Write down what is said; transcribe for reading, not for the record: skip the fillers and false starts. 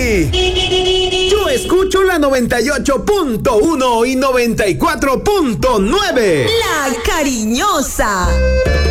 Yo escucho la 98.1 y 94.9. La Cariñosa.